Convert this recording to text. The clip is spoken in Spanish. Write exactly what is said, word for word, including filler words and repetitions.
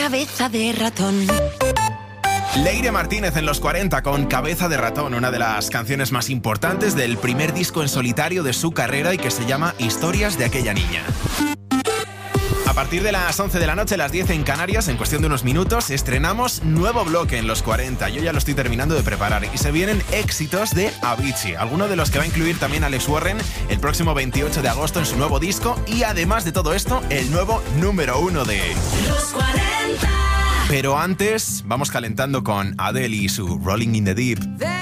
Cabeza de ratón. Leire Martínez en los cuarenta con Cabeza de ratón, una de las canciones más importantes del primer disco en solitario de su carrera y que se llama Historias de aquella niña. A partir de las once de la noche, las diez en Canarias, en cuestión de unos minutos, estrenamos nuevo bloque en los cuarenta. Yo ya lo estoy terminando de preparar y se vienen éxitos de Avicii, alguno de los que va a incluir también Alex Warren el próximo veintiocho de agosto en su nuevo disco y además de todo esto, el nuevo número uno de Los cuarenta. Pero antes, vamos calentando con Adele y su Rolling in the Deep.